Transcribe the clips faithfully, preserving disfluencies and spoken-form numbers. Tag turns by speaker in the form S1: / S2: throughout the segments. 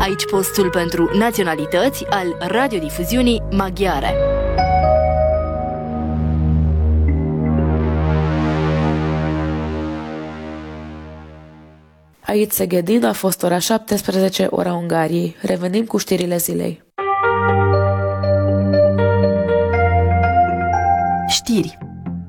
S1: Aici postul pentru naționalități al radiodifuziunii maghiare.
S2: Aici Szegedin a fost ora șaptesprezece, ora Ungariei. Revenim cu știrile zilei.
S1: Știri.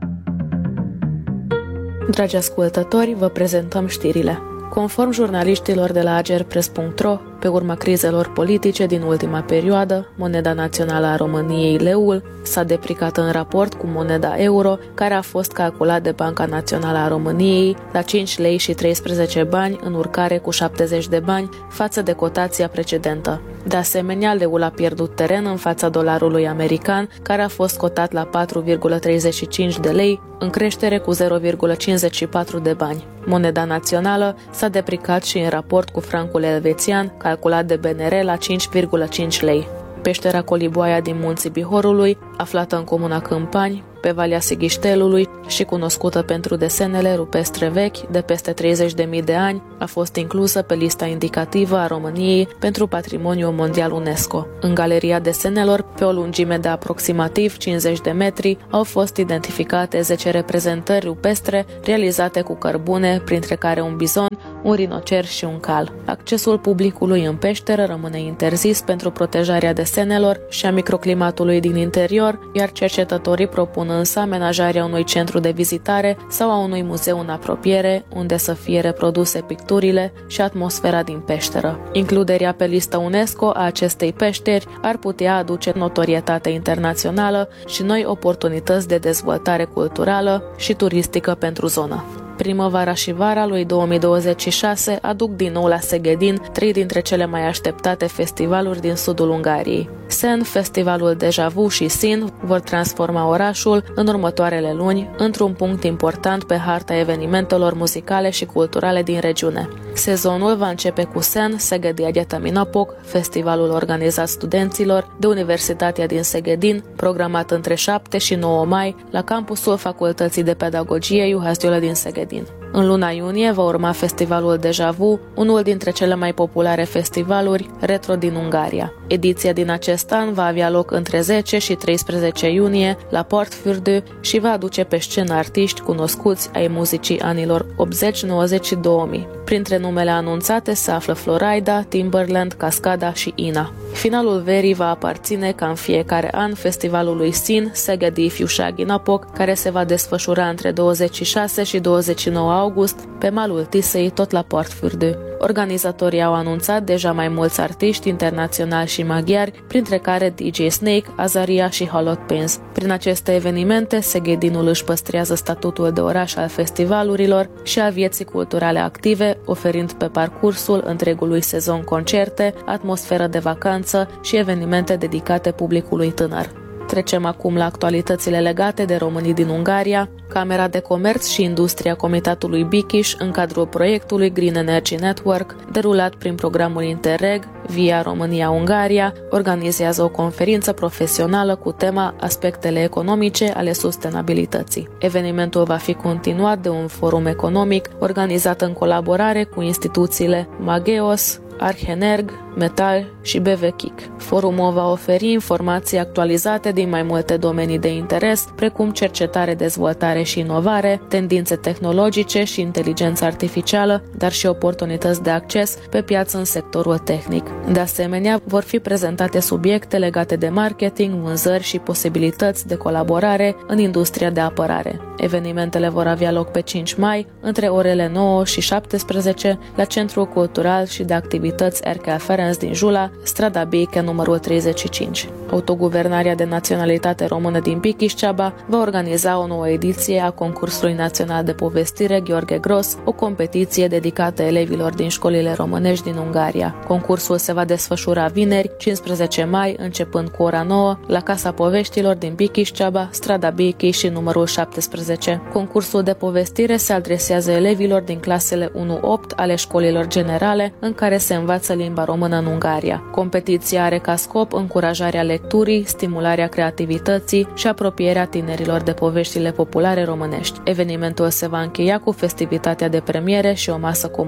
S2: Dragi ascultători, vă prezentăm știrile. Conform jurnaliștilor de la agerpress punct ro, pe urma crizelor politice din ultima perioadă, moneda națională a României, leul, s-a depreciat în raport cu moneda euro, care a fost calculat de Banca Națională a României la cinci lei și treisprezece bani, în urcare cu șaptezeci de bani față de cotația precedentă. De asemenea, leul a pierdut teren în fața dolarului american, care a fost cotat la patru virgulă treizeci și cinci de lei, în creștere cu zero virgulă cincizeci și patru de bani. Moneda națională s-a depreciat și în raport cu francul elvețian, calculat de B N R la cinci virgulă cinci lei. Peștera Coliboaia din Munții Bihorului, aflată în comuna Câmpani, pe Valea Sighiștelului și cunoscută pentru desenele rupestre vechi de peste treizeci de mii de ani, a fost inclusă pe lista indicativă a României pentru Patrimoniul Mondial UNESCO. În galeria desenelor, pe o lungime de aproximativ cincizeci de metri, au fost identificate zece reprezentări rupestre realizate cu cărbune, printre care un bizon, un rinocer și un cal. Accesul publicului în peșteră rămâne interzis pentru protejarea desenelor și a microclimatului din interior, iar cercetătorii propun însă amenajarea unui centru de vizitare sau a unui muzeu în apropiere, unde să fie reproduse picturile și atmosfera din peșteră. Includerea pe lista UNESCO a acestei peșteri ar putea aduce notorietate internațională și noi oportunități de dezvoltare culturală și turistică pentru zonă. Primăvara și vara lui două mii douăzeci și șase aduc din nou la Szegedin trei dintre cele mai așteptate festivaluri din sudul Ungariei. Sen, festivalul Deja Vu și Sin vor transforma orașul în următoarele luni într-un punct important pe harta evenimentelor muzicale și culturale din regiune. Sezonul va începe cu Sen, Szegedi Egyeteminapok, festivalul organizat studenților de Universitatea din Szegedin, programat între șapte și nouă mai la campusul Facultății de Pedagogie Juhász Gyula din Szegedin. În luna iunie va urma festivalul Deja Vu, unul dintre cele mai populare festivaluri retro din Ungaria. Ediția din acest an va avea loc între zece și treisprezece iunie la Partfürdő și va aduce pe scenă artiști cunoscuți ai muzicii anilor optzeci, nouăzeci și două mii. Printre numele anunțate se află Florida, Timberland, Cascada și Ina. Finalul verii va aparține, ca în fiecare an, festivalului Sin, Szegedi Ifjúsági Napok, care se va desfășura între douăzeci și șase și douăzeci și nouă august pe malul Tisei, tot la Partfürdő. Organizatorii au anunțat deja mai mulți artiști internaționali și maghiari, printre care D J Snake, Azaria și Halot Pins. Prin aceste evenimente, Szegedinul își păstrează statutul de oraș al festivalurilor și al vieții culturale active, oferind pe parcursul întregului sezon concerte, atmosferă de vacanță și evenimente dedicate publicului tânăr. Trecem acum la actualitățile legate de românii din Ungaria. Camera de Comerț și Industria Comitatului Bikiș, în cadrul proiectului Green Energy Network, derulat prin programul Interreg, via România-Ungaria, organizează o conferință profesională cu tema Aspectele economice ale sustenabilității. Evenimentul va fi continuat de un forum economic organizat în colaborare cu instituțiile Mageos, Arhenerg, Metal și B V K I C. Forumul va oferi informații actualizate din mai multe domenii de interes, precum cercetare, dezvoltare și inovare, tendințe tehnologice și inteligență artificială, dar și oportunități de acces pe piață în sectorul tehnic. De asemenea, vor fi prezentate subiecte legate de marketing, vânzări și posibilități de colaborare în industria de apărare. Evenimentele vor avea loc pe cinci mai, între orele nouă și șaptesprezece, la Centrul Cultural și de Activități Erkel Ferenc din Jula, strada Béke, numărul treizeci și cinci. Autoguvernarea de naționalitate română din Pikiș-Ceaba va organiza o nouă ediție a concursului național de povestire Gheorghe Gros, o competiție dedicată elevilor din școlile românești din Ungaria. Concursul se va desfășura vineri, cincisprezece mai, începând cu ora nouă, la Casa Poveștilor din Pikiș-Ceaba, strada Béke și numărul șaptesprezece. Concursul de povestire se adresează elevilor din clasele unu opt ale școlilor generale, în care se învață limba română în Ungaria. Competiția are ca scop încurajarea lecturii, stimularea creativității și apropierea tinerilor de poveștile populare românești. Evenimentul se va încheia cu festivitatea de premiere și o masă comună.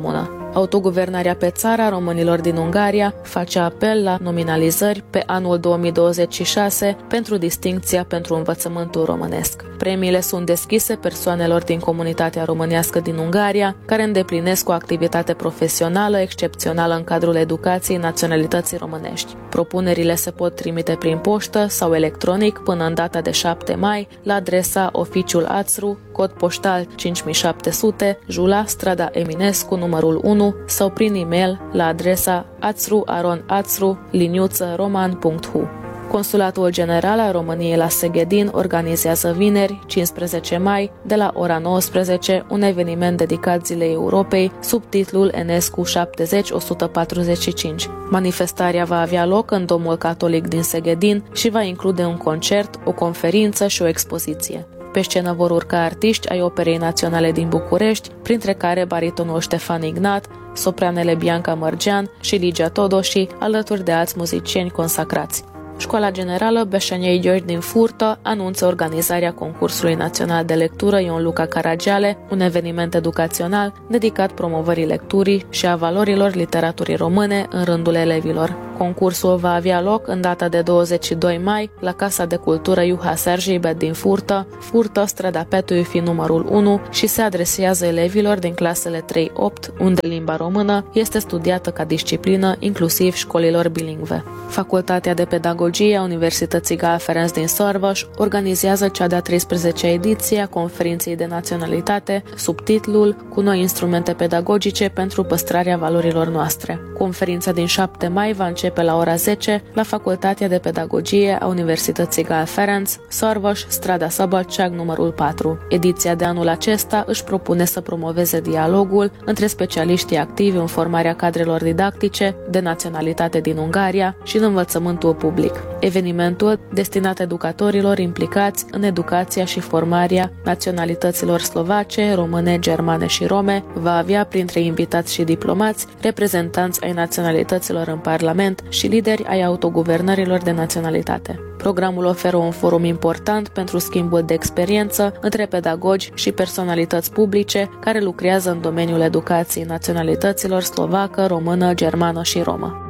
S2: Autoguvernarea pe țară a românilor din Ungaria face apel la nominalizări pe anul două mii douăzeci și șase pentru distincția pentru învățământul românesc. Premiile sunt deschise persoanelor din comunitatea românească din Ungaria, care îndeplinesc o activitate profesională excepțională în cadrul educației naționalității românești. Propunerile se pot trimite prin poștă sau electronic până în data de șapte mai la adresa Oficiul Ațru, cod poștal cinci mii șapte sute, Jula, strada Eminescu, numărul unu, sau prin e-mail la adresa ațru aron ațru liniuță roman punct hu. Consulatul General al României la Seghedin organizează vineri, cincisprezece mai, de la ora nouăsprezece, un eveniment dedicat Zilei Europei sub titlul Enescu șaptezeci o sută patruzeci și cinci. Manifestarea va avea loc în Domul Catolic din Seghedin și va include un concert, o conferință și o expoziție. Pe scenă vor urca artiști ai Operei Naționale din București, printre care baritonul Ștefan Ignat, sopranele Bianca Mărgean și Ligia Todoși, alături de alți muzicieni consacrați. Școala Generală Beșeniei Gheorghe din Furtă anunță organizarea concursului național de lectură Ion Luca Caragiale, un eveniment educațional dedicat promovării lecturii și a valorilor literaturii române în rândul elevilor. Concursul va avea loc în data de douăzeci și doi mai la Casa de Cultură Iuha Sergibet din Furtă, Furtă, strada Petu fi numărul unu, și se adresează elevilor din clasele trei opt, unde limba română este studiată ca disciplină, inclusiv școlilor bilingve. Facultatea de Pedagogie a Universității Gál Ferenc din Szarvas organizează cea de-a treisprezecea ediție a Conferinței de Naționalitate, sub titlul Cu noi instrumente pedagogice pentru păstrarea valorilor noastre. Conferința din șapte mai va începe pe la ora zece la Facultatea de Pedagogie a Universității Gál Ferenc, Szarvas, strada Szabadság, numărul patru. Ediția de anul acesta își propune să promoveze dialogul între specialiștii activi în formarea cadrelor didactice de naționalitate din Ungaria și în învățământul public. Evenimentul, destinat educatorilor implicați în educația și formarea naționalităților slovace, române, germane și rome, va avea printre invitați și diplomați reprezentanți ai naționalităților în Parlament și lideri ai autoguvernărilor de naționalitate. Programul oferă un forum important pentru schimbul de experiență între pedagogi și personalități publice care lucrează în domeniul educației naționalităților slovacă, română, germană și romă.